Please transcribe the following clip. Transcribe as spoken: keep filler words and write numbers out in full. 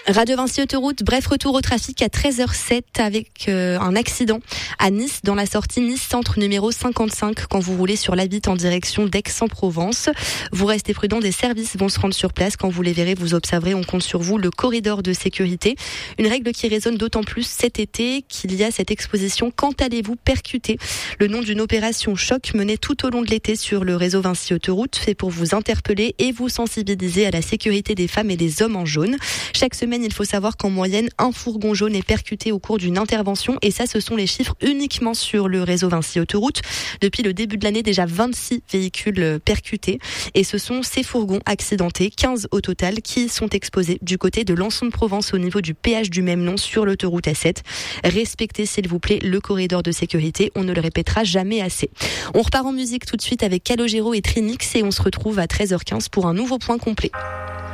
Radio Vinci Autoroute, bref retour au trafic à treize heures sept avec euh, un accident à Nice dans la sortie Nice Centre numéro cinquante-cinq quand vous roulez sur l'A huit en direction d'Aix-en-Provence. Vous restez prudents, des services vont se rendre sur place. Quand vous les verrez, vous observerez, on compte sur vous, le corridor de sécurité. Une règle qui résonne d'autant plus cet été qu'il y a cette exposition Quand allez-vous percuter ? Le nom d'une opération choc menée tout au long de l'été sur le réseau Vinci Autoroute, fait pour vous interpeller et vous sensibiliser à la sécurité des femmes et des hommes en jaune. Chaque semaine, il faut savoir qu'en moyenne, un fourgon jaune est percuté au cours d'une intervention. Et ça, ce sont les chiffres uniquement sur le réseau Vinci Autoroute. Depuis le début de l'année, déjà vingt-six véhicules percutés. Et ce sont ces fourgons accidentés, quinze au total, qui sont exposés du côté de Lançon-de-Provence au niveau du péage du même nom sur l'autoroute A sept. Respectez, s'il vous plaît, le corridor de sécurité. On ne le répétera jamais assez. On repart en musique tout de suite avec Calogero et Trinix et on se retrouve à treize heures quinze pour un nouveau point complet.